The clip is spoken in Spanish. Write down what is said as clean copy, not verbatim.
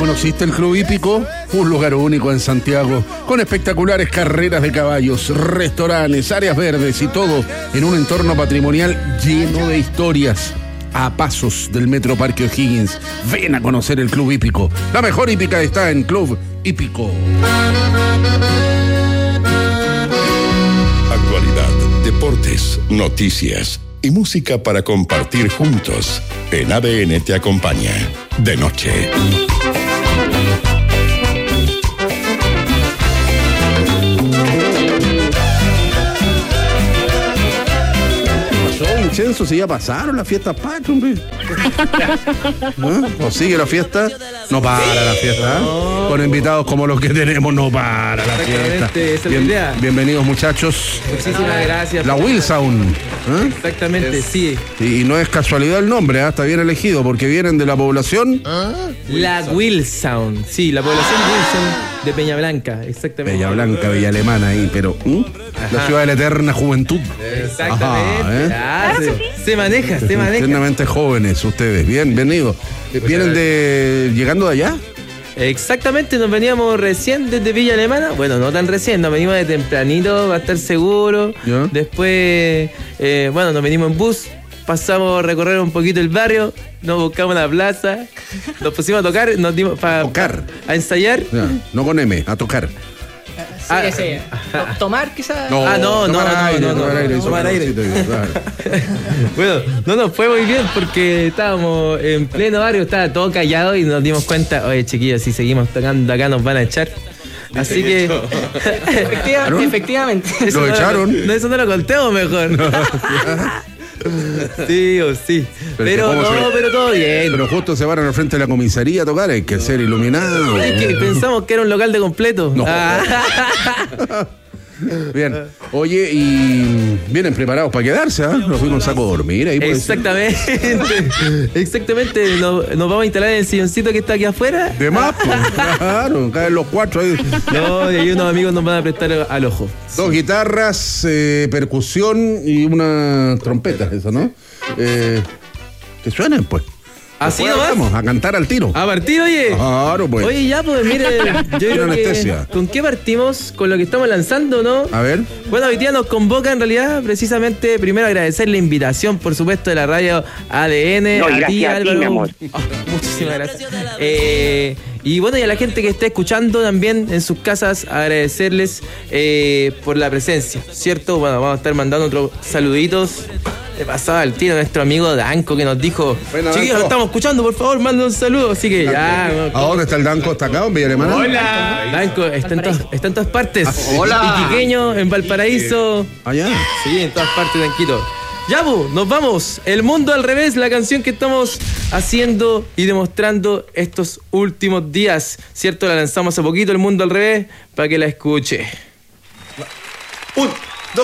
conociste el Club Hípico? Un lugar único en Santiago, con espectaculares carreras de caballos, restaurantes, áreas verdes y todo en un entorno patrimonial lleno de historias. A pasos del Metro Parque O'Higgins, ven a conocer el Club Hípico. La mejor hípica está en Club Hípico. Actualidad, deportes, noticias y música para compartir juntos. En ADN te acompaña de noche. Vincenzo, si ya pasaron las fiestas patrias, hombre. ¿No? ¿O sigue la fiesta? No para la fiesta, ¿eh? Con invitados como los que tenemos, no para la fiesta. Esa es la idea. Bienvenidos, muchachos. Muchísimas gracias. La Will Sound. ¿Eh? Exactamente, sí. Y no es casualidad el nombre, ¿eh? Está bien elegido, porque vienen de la población. La Will Sound. Sí, la población Wilson de Peña Blanca, exactamente. Peña Blanca, Villa Alemana ahí, pero la ciudad de la eterna juventud. Exactamente. Ajá, Se maneja. Eternamente jóvenes ustedes. Bienvenidos. ¿Vienen llegando de allá? Exactamente, nos veníamos recién desde Villa Alemana. Bueno, no tan recién, nos venimos de tempranito para estar seguros. ¿Ya? Después, nos venimos en bus. Pasamos a recorrer un poquito el barrio, nos buscamos una plaza, nos pusimos a tocar, nos dimos a ensayar. Ya, no con M, a tocar. Sí. Tomar quizás. No. Tomar aire. Bueno, no nos fue muy bien porque estábamos en pleno barrio, estaba todo callado y nos dimos cuenta, oye chiquillos, si seguimos tocando acá nos van a echar. Así que Efectivamente. Lo echaron. Eso no lo contemos mejor. Sí. Pero todo bien. Pero justo se van al frente de la comisaría a tocar, hay que ser iluminado. Es que pensamos que era un local de completo. No. Bien. Oye, y vienen preparados para quedarse, ¿ah? Nos fuimos a dormir ahí. Exactamente. Nos vamos a instalar en el silloncito que está aquí afuera. De más, pues, claro, caen los cuatro ahí. No, y ahí unos amigos nos van a prestar al ojo. 2 guitarras, percusión y una trompeta, eso, ¿no? Que suenen, pues. Así nomás. Vamos a cantar al tiro. ¿A partir, oye? Claro, pues. Oye, ya, pues, mire, yo creo anestesia. ¿con qué partimos? Con lo que estamos lanzando, ¿no? A ver. Bueno, hoy día nos convoca, en realidad, precisamente, primero agradecer la invitación, por supuesto, de la radio ADN. No, a ti, Álvaro. Mi amor. Muchísimas gracias. Y bueno, y a la gente que esté escuchando también en sus casas, agradecerles por la presencia, ¿cierto? Bueno, vamos a estar mandando otros saluditos. De pasada al tiro nuestro amigo Danco que nos dijo, chiquillos, lo estamos escuchando, por favor, manden un saludo. Así que ya. ¿A dónde está el Danco? ¿Está acá en Villa Alemana? Hola. Danco está en todas partes. Hola. Iquiqueño, en Valparaíso. Allá. Sí, en todas partes, Danquito. Ya, nos vamos. El mundo al revés, la canción que estamos haciendo y demostrando estos últimos días. ¿Cierto? La lanzamos hace poquito, El mundo al revés, para que la escuche. 1